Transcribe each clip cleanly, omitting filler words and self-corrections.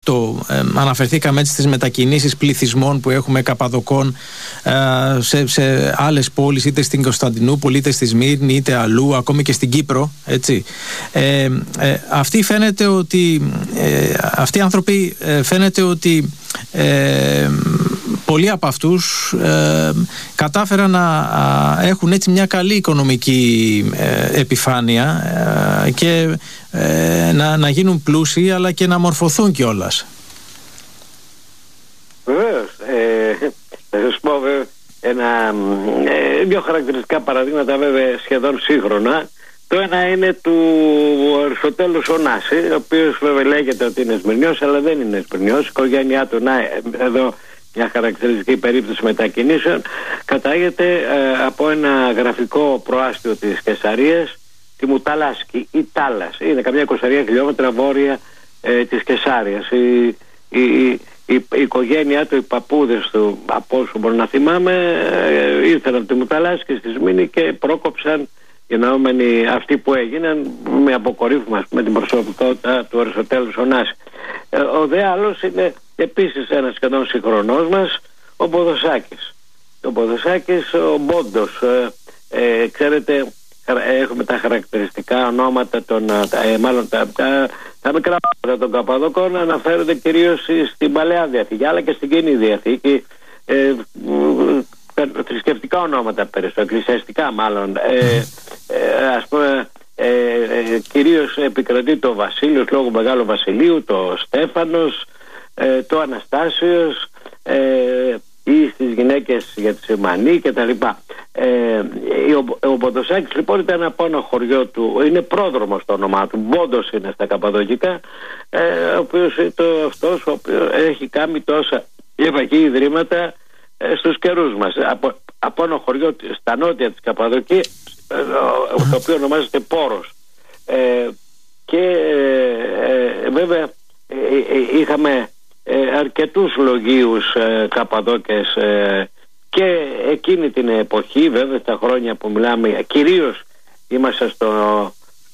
αυτό. Αναφερθήκαμε έτσι στις μετακινήσεις πληθυσμών που έχουμε Καπαδοκών σε άλλες πόλεις, είτε στην Κωνσταντινούπολη, είτε στη Σμύρνη, είτε αλλού, ακόμη και στην Κύπρο, έτσι. Αυτοί οι άνθρωποι φαίνεται ότι πολλοί από αυτούς κατάφεραν να έχουν έτσι μια καλή οικονομική επιφάνεια και να γίνουν πλούσιοι, αλλά και να μορφωθούν κιόλας. Βεβαίως. Θα σας πω δύο χαρακτηριστικά παραδείγματα, βέβαια σχεδόν σύγχρονα. Το ένα είναι του Αριστοτέλου Ωνάση, ο οποίος βέβαια λέγεται ότι είναι Σμυρνιός, αλλά δεν είναι Σμυρνιός. Η οικογένειά του, εδώ μια χαρακτηριστική περίπτωση μετακινήσεων, κατάγεται από ένα γραφικό προάστιο της Καισαρίας, τη Μουταλάσκη ή Τάλας. Είναι καμιά 20 χιλιόμετρα βόρεια της Καισάριας. Η οικογένειά του, οι παππούδες του, από όσο μπορώ να θυμάμαι, ήρθαν από τη Μουταλάσκη στη Σμήνη και πρόκοψαν γενναόμενοι αυτοί που έγιναν με αποκορύφωμα με την προσωπικότητα του Αριστοτέλου Ωνάση. Ο δε άλλος είναι επίσης ένας σχεδόν συγχρονός μας, ο Ποδοσάκης. Ο Ποδοσάκης, ο Μπόντος, ξέρετε, έχουμε τα χαρακτηριστικά ονόματα τα μικρά ονόματα των Καπαδοκών αναφέρονται κυρίως στην Παλαιά Διαθήκη, αλλά και στην Καινή Διαθήκη, θρησκευτικά ονόματα περισσότερο, εκκλησιαστικά μάλλον, ας πούμε, κυρίως επικρατεί το Βασίλειος λόγω Μεγάλου Βασιλείου, το Στέφανος, το Αναστάσιος, ή στις γυναίκες για τη Σιμανή και τα λοιπά. Ο Ποντοσάκης λοιπόν ήταν από ένα χωριό του, είναι πρόδρομος το όνομά του, Μπόντος είναι στα Καπαδοκικά, ο οποίος αυτός ο οποίος έχει κάνει τόσα επαγή ιδρύματα στους καιρούς μας, από ένα χωριό στα νότια της Καπαδοκίας, το οποίο ονομάζεται Πόρος, και βέβαια είχαμε αρκετούς λογίους Καπαδόκες και εκείνη την εποχή, βέβαια τα χρόνια που μιλάμε, κυρίως είμαστε στον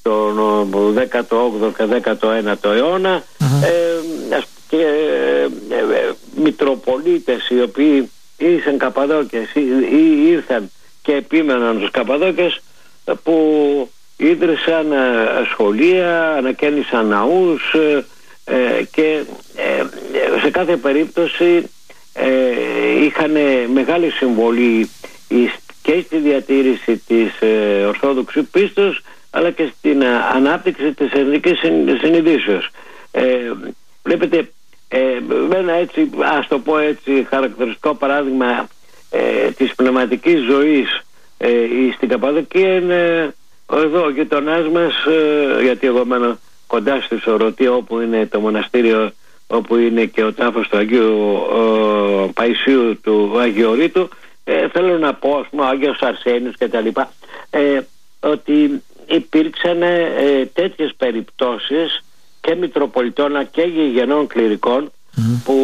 18ο και 19ο αιώνα, και μητροπολίτες οι οποίοι ήσαν Καπαδόκες ή ήρθαν και επίμεναν τους Καπαδόκες, που ίδρυσαν σχολεία, ανακαίνισαν ναούς, και σε κάθε περίπτωση είχαν μεγάλη συμβολή και στη διατήρηση της Ορθόδοξης πίστος, αλλά και στην ανάπτυξη της εθνικής συνειδήσεως. Βλέπετε, ένα έτσι, ας το πω έτσι, χαρακτηριστικό παράδειγμα της πνευματικής ζωής στην Καπαδοκία είναι εδώ ο γειτονάς μας, γιατί εγώ μένω κοντά στη Σωρωτή, όπου είναι το μοναστήριο, όπου είναι και ο τάφος του Αγίου Παϊσίου του Αγιορείτου. Θέλω να πω, ας πούμε, ο Άγιος Αρσένιος και τα λοιπά, ότι υπήρξαν τέτοιες περιπτώσεις και μητροπολιτών και γηγενών κληρικών που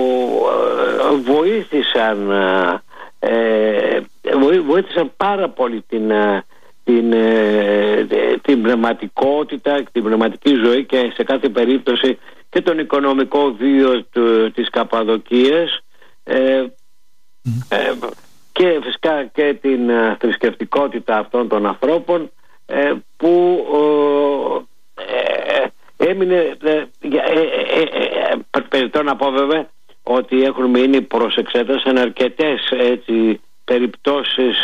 βοήθησαν πάρα πολύ την πνευματικότητα, την πνευματική ζωή και σε κάθε περίπτωση και τον οικονομικό βίο της Καπαδοκίας, και φυσικά και την θρησκευτικότητα αυτών των ανθρώπων, που έμεινε, περιττώ να πω βέβαια ότι έχουν μείνει προς εξέταση αρκετές έτσι περιπτώσεις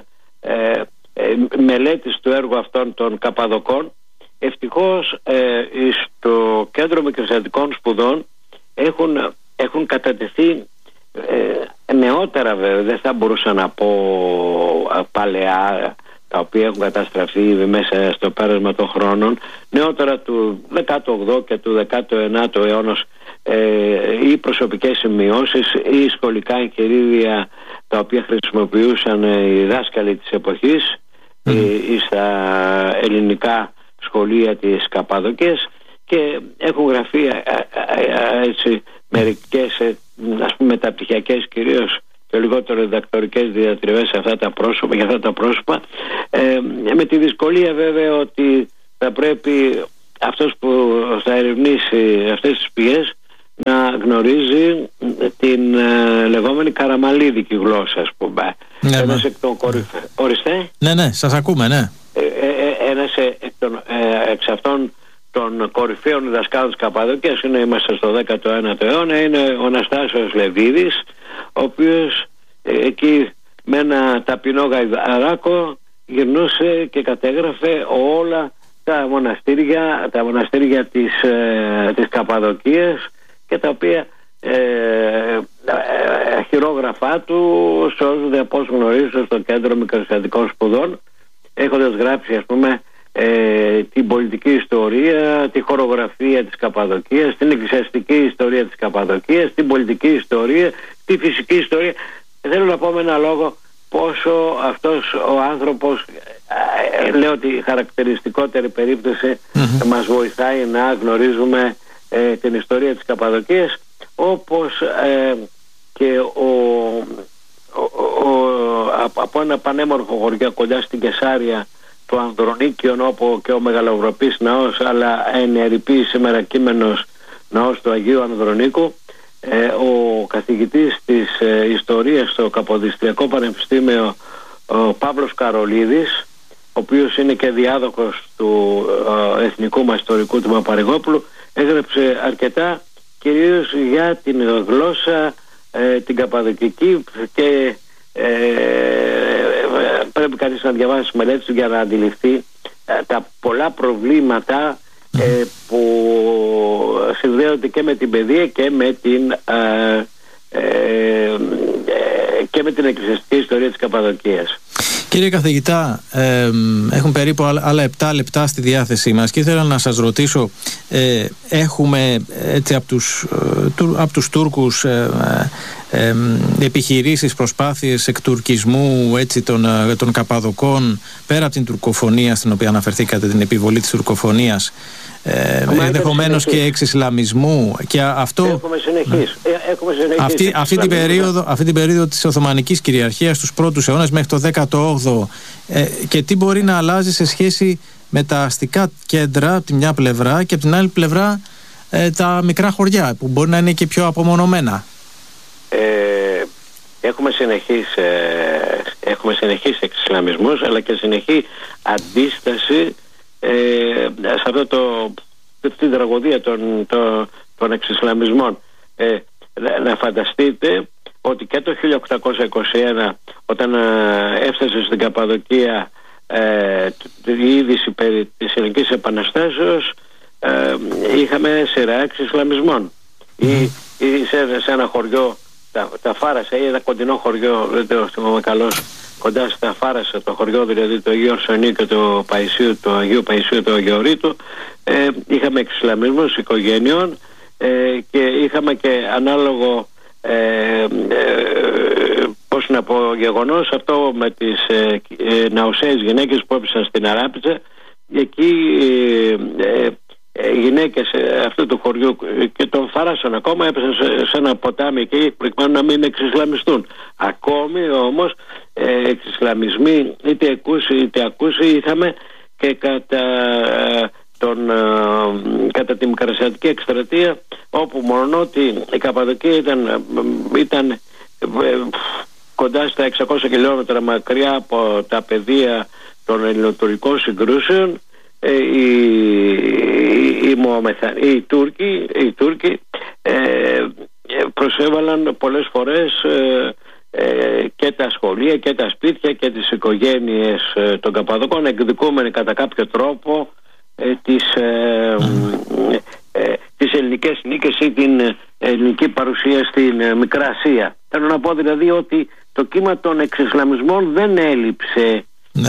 μελέτης του έργου αυτών των Καπαδοκών. Ευτυχώς στο Κέντρο Μικροστατικών Σπουδών έχουν κατατεθεί νεότερα, βέβαια δεν θα μπορούσα να πω παλαιά, τα οποία έχουν καταστραφεί μέσα στο πέρασμα των χρόνων, νεότερα του 18ου και του 19ου αιώνα, ή προσωπικές σημειώσεις ή σχολικά εγχειρίδια τα οποία χρησιμοποιούσαν οι δάσκαλοι της εποχής ή στα ελληνικά σχολεία της Καπαδοκίας, και έχουν γραφεί έτσι μερικές, ας πούμε, μεταπτυχιακές κυρίως και λιγότερο διδακτορικές διατριβές για αυτά τα πρόσωπα, με τη δυσκολία βέβαια ότι θα πρέπει αυτός που θα ερευνήσει αυτές τις πηγές να γνωρίζει την λεγόμενη καραμαλίδικη γλώσσα, ας πούμε. Ναι, ένας εκ των οριστέ. Ναι, σας ακούμε, ναι. Ένας εξ αυτών των κορυφαίων διδασκάλων της Καπαδοκίας, είμαστε στο 19ο αιώνα, είναι ο Αναστάσιος Λεβίδης, ο οποίος εκεί με ένα ταπεινό γαϊδαράκο γυρνούσε και κατέγραφε όλα τα μοναστήρια της Καπαδοκίας, και τα οποία χειρόγραφά του σώζονται, από όσο γνωρίζω, στο Κέντρο Μικρασιατικών Σπουδών, έχοντας γράψει, ας πούμε, την πολιτική ιστορία, τη χορογραφία της Καπαδοκίας, την εκκλησιαστική ιστορία της Καπαδοκίας, την πολιτική ιστορία, τη φυσική ιστορία. Θέλω να πω με ένα λόγο πόσο αυτός ο άνθρωπος, λέω ότι η χαρακτηριστικότερη περίπτωση, μας βοηθάει να γνωρίζουμε την ιστορία της Καπαδοκίας, όπως και από ένα πανέμορφο χωριό κοντά στην Κεσάρια, του Ανδρονίκιον, όπου και ο μεγαλοευρωπής ναός, αλλά εν ερειπή σήμερα κείμενος ναός του Αγίου Ανδρονίκου, ο καθηγητής της ιστορίας στο Καποδιστριακό Πανεπιστήμιο, ο Παύλος Καρολίδης, ο οποίος είναι και διάδοχος του εθνικού μας ιστορικού του Παπαρηγόπουλου, έγραψε αρκετά, κυρίως για την γλώσσα την καπαδοκική, και πρέπει κανείς να διαβάσει τις μελέτες του για να αντιληφθεί τα πολλά προβλήματα που συνδέονται και με την παιδεία και με την εκκλησιαστική ιστορία της Καπαδοκίας. Κύριε καθηγητά, έχουν περίπου άλλα 7 λεπτά στη διάθεσή μας και ήθελα να σας ρωτήσω, έχουμε έτσι από τους Τούρκους επιχειρήσεις, προσπάθειες εκτουρκισμού έτσι, των Καπαδοκών, πέρα από την τουρκοφωνία στην οποία αναφερθήκατε, την επιβολή της τουρκοφωνίας, ενδεχομένως και εξισλαμισμού, και αυτό έχουμε συνεχίσει. Αυτή την περίοδο της Οθωμανικής κυριαρχίας, τους πρώτους αιώνες μέχρι το 18ο, και τι μπορεί να αλλάζει σε σχέση με τα αστικά κέντρα από τη μια πλευρά και από την άλλη πλευρά τα μικρά χωριά που μπορεί να είναι και πιο απομονωμένα. Έχουμε συνεχείς εξισλαμισμούς, αλλά και συνεχή αντίσταση σε αυτή την τραγωδία των εξισλαμισμών. Να φανταστείτε ότι και το 1821, όταν έφτασε στην Καπαδοκία η είδηση περί της Ελληνικής Επαναστάσεως, είχαμε σειρά εξισλαμισμών. Ή σε ένα χωριό, τα Φάρασα, ή ένα κοντινό χωριό, δεν το θυμάμαι καλώς, κοντά στα Φάρασα, το χωριό δηλαδή του Αγίου Αρσενίου και του Αγίου Παϊσίου του Αγιορείτου, είχαμε εξισλαμισμούς οικογένειων, και είχαμε και ανάλογο γεγονός αυτό με τις ναοσαίες γυναίκες που έπεσαν στην Αράπητσα. Εκεί γυναίκες αυτού του χωριού και των Φάρασων ακόμα έπεσαν σε ένα ποτάμι εκεί προκειμένου να μην εξισλαμιστούν. Ακόμη όμως εξισλαμισμοί είτε ακούσι είχαμε και κατά τη Μικρασιατική εκστρατεία, όπου μόνο ότι η Καπαδοκία ήταν κοντά στα 600 χιλιόμετρα μακριά από τα πεδία των ελληνοτουρκικών συγκρούσεων, οι Τούρκοι προσέβαλαν πολλές φορές και τα σχολεία και τα σπίτια και τις οικογένειες των Καπαδοκών, εκδικούμενοι κατά κάποιο τρόπο τις ελληνικές νίκες ή την ελληνική παρουσία στην Μικρά Ασία. Θέλω να πω δηλαδή ότι το κύμα των εξισλαμισμών δεν έλειψε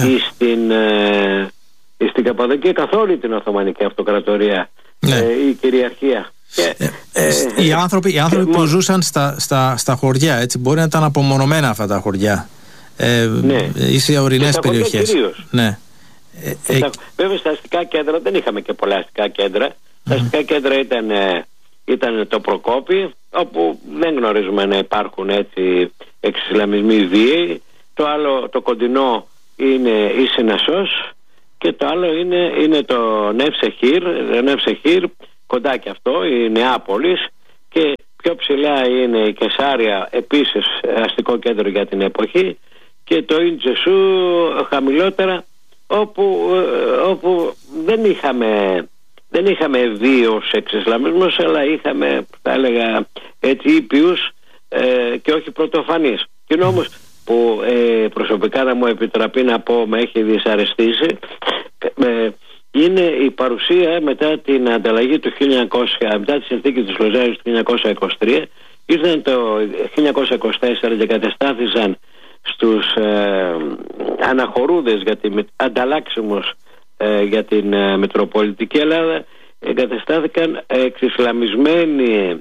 στην Καπαδοκία καθ' όλη την Οθωμανική Αυτοκρατορία, η κυριαρχία. Οι άνθρωποι που ζούσαν στα χωριά, έτσι, μπορεί να ήταν απομονωμένα αυτά τα χωριά, ή σε ορεινές περιοχές. Ναι. Βέβαια στα αστικά κέντρα δεν είχαμε και πολλά αστικά κέντρα. Τα αστικά κέντρα ήταν το Προκόπη, όπου δεν γνωρίζουμε να υπάρχουν έτσι εξισλαμισμοί βίαιοι. Το άλλο, το κοντινό, είναι η Συνασσός, και το άλλο είναι το Νεύσεχύρ, κοντά και αυτό, η Νεάπολης, και ψηλά είναι η Κεσάρια, επίσης αστικό κέντρο για την εποχή, και το Ιντσεσού χαμηλότερα, όπου δεν είχαμε βίος εξισλαμισμούς, αλλά είχαμε, θα έλεγα έτσι, ήπιους και όχι πρωτοφανείς. Και είναι όμως που προσωπικά, να μου επιτραπεί να πω, με έχει δυσαρεστήσει, είναι η παρουσία μετά την ανταλλαγή του 1900, μετά τη συνθήκη της Λοζάνης του 1923. Ήρθαν το 1924 και κατεστάθησαν στους αναχωρούδες ανταλλάξιμους για την Μητροπολιτική Ελλάδα, εγκατεστάθηκαν εξισλαμισμένοι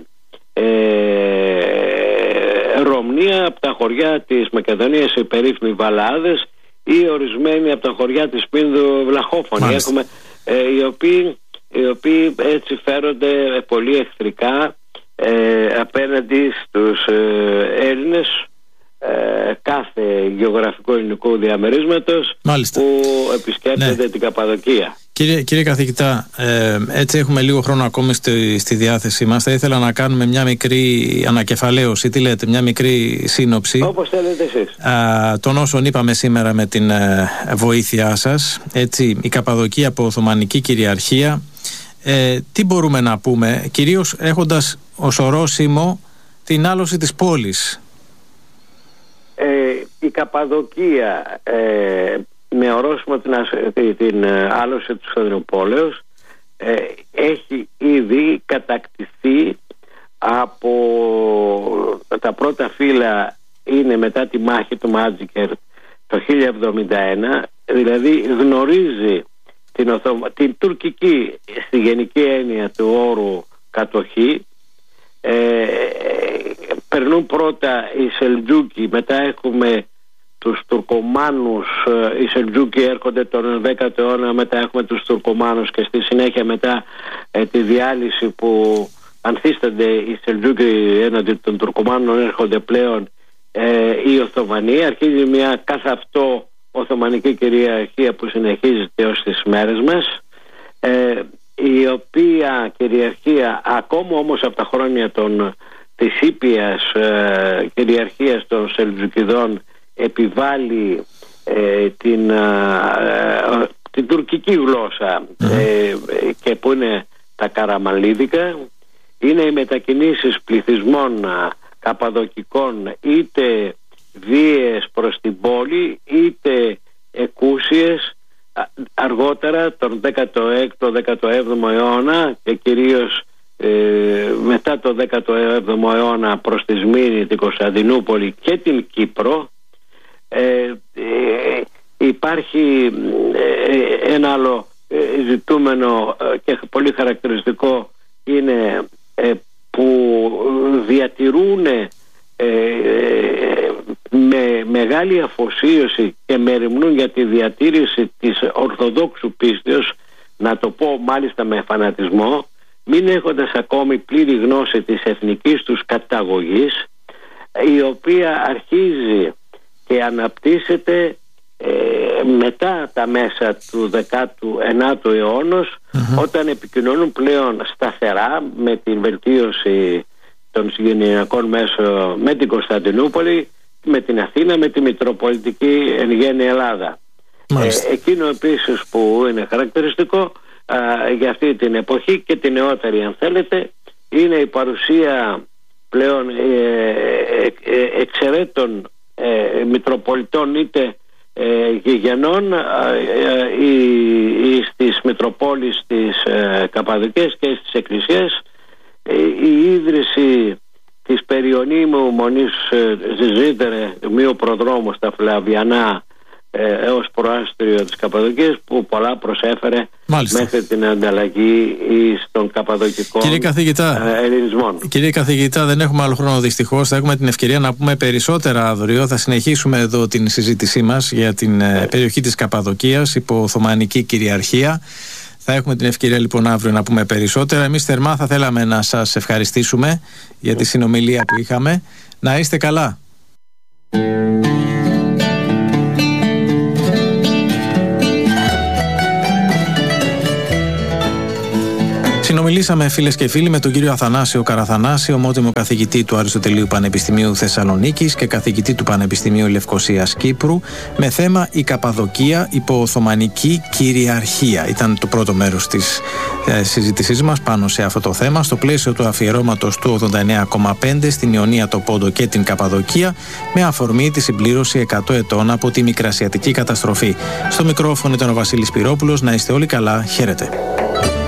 Ρωμνία από τα χωριά της Μακεδονίας, οι περίφημοι Βαλαάδες, ή ορισμένοι από τα χωριά της Πίνδου βλαχόφωνοι. Έχουμε, οι οποίοι έτσι φέρονται πολύ εχθρικά απέναντι στους Έλληνες κάθε γεωγραφικού ελληνικού διαμερίσματος που επισκέπτονται την Καπαδοκία. Κύριε καθηγητά, έτσι έχουμε λίγο χρόνο ακόμη στη διάθεσή μας. Θα ήθελα να κάνουμε μια μικρή ανακεφαλαίωση, τι λέτε, μια μικρή σύνοψη, όπως θέλετε εσείς, των όσων είπαμε σήμερα με την βοήθειά σας. Έτσι, η Καπαδοκία από Οθωμανική κυριαρχία. Τι μπορούμε να πούμε, κυρίως έχοντας ως ορόσημο την άλωση της πόλης? Η Καπαδοκία με ορόσημο την άλωση του Κωνσταντινούπολεως έχει ήδη κατακτηθεί από τα πρώτα φύλλα, είναι μετά τη μάχη του Μάτζικερ το 1071, δηλαδή γνωρίζει την τουρκική, στη γενική έννοια του όρου, κατοχή. Περνούν πρώτα οι Σελτζούκοι, μετά έχουμε τους Τουρκομάνους. Οι Σελτζούκοι έρχονται τον 10ο αιώνα, μετά έχουμε τους Τουρκομάνους και στη συνέχεια μετά τη διάλυση που ανθίστανται οι Σελτζούκοι έναντι των Τουρκομάνων, έρχονται πλέον οι Οθωμανοί. Αρχίζει μια καθ' αυτό Οθωμανική κυριαρχία που συνεχίζεται ως τις μέρες μας, η οποία κυριαρχία ακόμα όμως από τα χρόνια της ήπιας κυριαρχίας των Σελτζουκιδών επιβάλλει την τουρκική γλώσσα, και που είναι τα Καραμαλίδικα. Είναι οι μετακινήσεις πληθυσμών καπαδοκικών, είτε βίαιες προς την πόλη είτε εκούσιες, αργότερα τον 16ο-17ο αιώνα και κυρίως μετά το 17ο αιώνα προς τη Σμύρνη, την Κωνσταντινούπολη και την Κύπρο. Υπάρχει ένα άλλο ζητούμενο και πολύ χαρακτηριστικό, είναι που διατηρούν με μεγάλη αφοσίωση και μεριμνούν για τη διατήρηση της ορθοδόξου πίστεως, να το πω μάλιστα με φανατισμό, μην έχοντας ακόμη πλήρη γνώση της εθνικής τους καταγωγής, η οποία αρχίζει και αναπτύσσεται μετά τα μέσα του 19ου αιώνα, όταν επικοινωνούν πλέον σταθερά με την βελτίωση των συγγενειακών μέσων με την Κωνσταντινούπολη, με την Αθήνα, με τη Μητροπολιτική εν γέννη Ελλάδα. Εκείνο επίσης που είναι χαρακτηριστικό για αυτή την εποχή και την νεότερη, αν θέλετε, είναι η παρουσία πλέον εξαιρέτων Μητροπολιτών είτε γηγενών ή στις Μητροπόλεις της Καπαδοκίας και στις εκκλησίες. Η ίδρυση της περιονίμου μονής Ζιζίτερε, μείου προδρόμου στα Φλαβιανά έως προάστριο της Καπαδοκίας, που πολλά προσέφερε μέχρι την ανταλλαγή των καπαδοκικών ελληνισμών. Κύριε καθηγητά, δεν έχουμε άλλο χρόνο δυστυχώς. Θα έχουμε την ευκαιρία να πούμε περισσότερα αύριο. Θα συνεχίσουμε εδώ την συζήτησή μας για την περιοχή της Καπαδοκίας υπό Οθωμανική κυριαρχία. Θα έχουμε την ευκαιρία λοιπόν αύριο να πούμε περισσότερα. Εμείς θερμά θα θέλαμε να σας ευχαριστήσουμε για τη συνομιλία που είχαμε. Να είστε καλά. Συνομιλία Μιλήσαμε, φίλες και φίλοι, με τον κύριο Αθανάσιο Καραθανάση, ομότιμο καθηγητή του Αριστοτελείου Πανεπιστημίου Θεσσαλονίκης και καθηγητή του Πανεπιστημίου Λευκωσίας Κύπρου, με θέμα η Καπαδοκία υπό Οθωμανική κυριαρχία. Ήταν το πρώτο μέρος της συζήτησής μας πάνω σε αυτό το θέμα, στο πλαίσιο του αφιερώματος του 89,5 στην Ιωνία, το Πόντο και την Καπαδοκία, με αφορμή τη συμπλήρωση 100 ετών από τη Μικρασιατική καταστροφή. Στο μικρόφωνο ήταν ο Βασίλης Πυρόπουλος. Να είστε όλοι καλά. Χαίρετε.